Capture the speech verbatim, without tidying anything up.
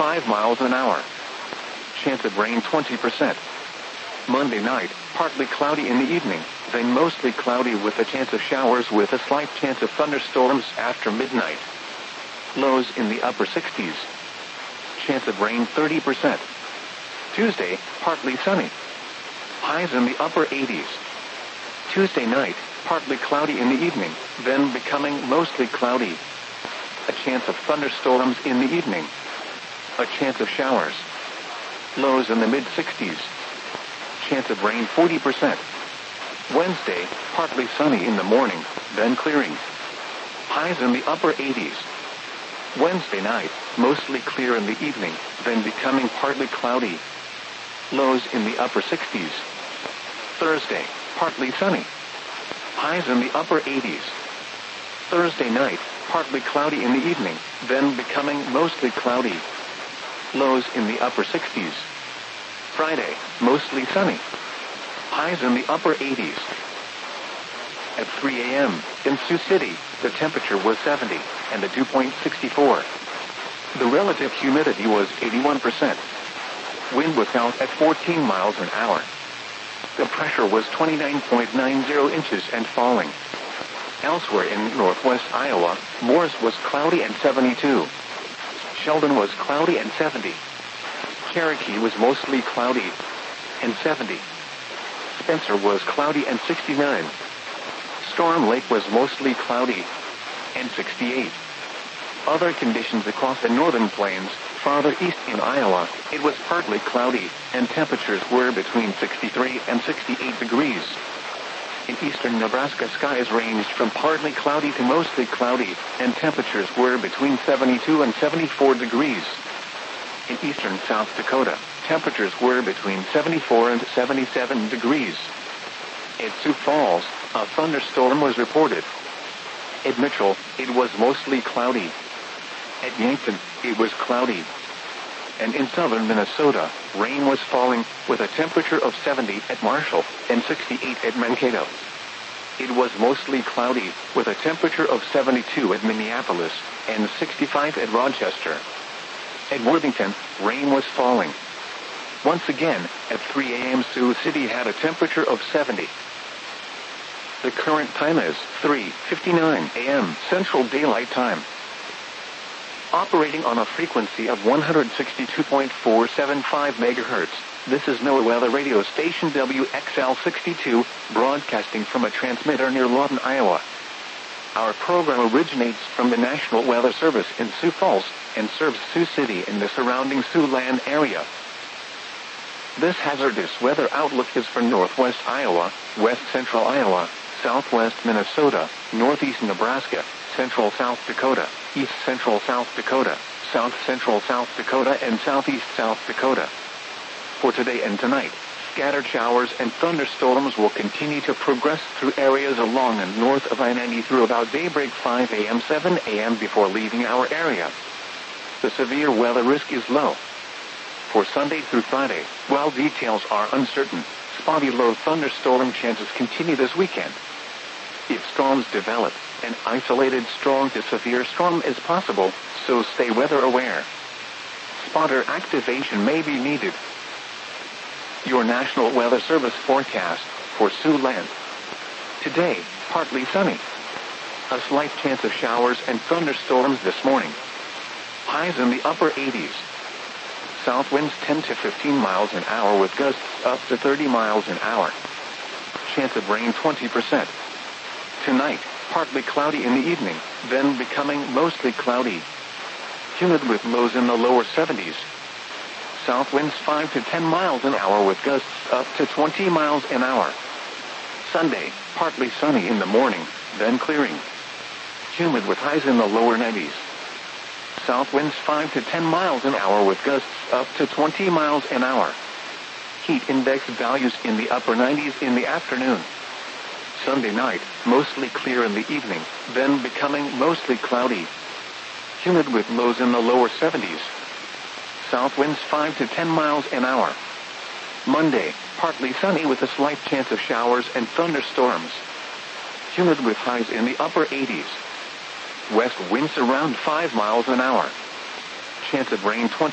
five miles an hour. Chance of rain twenty percent. Monday night, partly cloudy in the evening, then mostly cloudy with a chance of showers with a slight chance of thunderstorms after midnight. Lows in the upper sixties. Chance of rain thirty percent. Tuesday, partly sunny. Highs in the upper eighties. Tuesday night, partly cloudy in the evening, then becoming mostly cloudy. A chance of thunderstorms in the evening. A chance of showers. Lows in the mid-sixties. Chance of rain forty percent. Wednesday, partly sunny in the morning, then clearing. Highs in the upper eighties. Wednesday night, mostly clear in the evening, then becoming partly cloudy. Lows in the upper sixties. Thursday, partly sunny. Highs in the upper eighties. Thursday night, partly cloudy in the evening, then becoming mostly cloudy. Lows in the upper sixties. Friday, mostly sunny. Highs in the upper eighties. At three a.m., in Sioux City, the temperature was seventy, and the dew point sixty-four. The relative humidity was eighty-one percent. Wind was south at fourteen miles an hour. The pressure was twenty-nine point nine zero inches and falling. Elsewhere in northwest Iowa, Morris was cloudy and seventy-two. Sheldon was cloudy and seventy. Cherokee was mostly cloudy and seventy. Spencer was cloudy and sixty-nine. Storm Lake was mostly cloudy and sixty-eight. Other conditions across the northern plains, farther east in Iowa, it was partly cloudy, and temperatures were between sixty-three and sixty-eight degrees. In eastern Nebraska, skies ranged from partly cloudy to mostly cloudy, and temperatures were between seventy-two and seventy-four degrees. In eastern South Dakota, temperatures were between seventy-four and seventy-seven degrees. At Sioux Falls, a thunderstorm was reported. At Mitchell, it was mostly cloudy. At Yankton, it was cloudy. And in southern Minnesota, rain was falling, with a temperature of seventy at Marshall and sixty-eight at Mankato. It was mostly cloudy, with a temperature of seventy-two at Minneapolis and sixty-five at Rochester. At Worthington, rain was falling. Once again, at three a.m. Sioux City had a temperature of seventy. The current time is three fifty-nine a.m. Central Daylight Time. Operating on a frequency of one hundred sixty-two point four seven five megahertz, this is NOAA Weather Radio Station W X L sixty-two, broadcasting from a transmitter near Lawton, Iowa. Our program originates from the National Weather Service in Sioux Falls and serves Sioux City and the surrounding Siouxland area. This hazardous weather outlook is for northwest Iowa, west central Iowa, southwest Minnesota, northeast Nebraska, central South Dakota, east central South Dakota, south central South Dakota, and southeast South Dakota. For today and tonight, scattered showers and thunderstorms will continue to progress through areas along and north of I ninety through about daybreak five a.m. seven a.m. before leaving our area. The severe weather risk is low. For Sunday through Friday, while details are uncertain, spotty low thunderstorm chances continue this weekend. If storms develop, an isolated strong to severe storm is possible, so stay weather aware. Spotter activation may be needed. Your National Weather Service forecast for Siouxland. Today, partly sunny. A slight chance of showers and thunderstorms this morning. Highs in the upper eighties. South winds ten to fifteen miles an hour with gusts up to thirty miles an hour. Chance of rain twenty percent. Tonight, partly cloudy in the evening, then becoming mostly cloudy. Humid with lows in the lower seventies. South winds five to ten miles an hour with gusts up to twenty miles an hour. Sunday, partly sunny in the morning, then clearing. Humid with highs in the lower nineties. South winds five to ten miles an hour with gusts up to twenty miles an hour. Heat index values in the upper nineties in the afternoon. Sunday night, mostly clear in the evening, then becoming mostly cloudy. Humid with lows in the lower seventies. South winds five to ten miles an hour. Monday, partly sunny with a slight chance of showers and thunderstorms. Humid with highs in the upper eighties. West winds around five miles an hour. Chance of rain twenty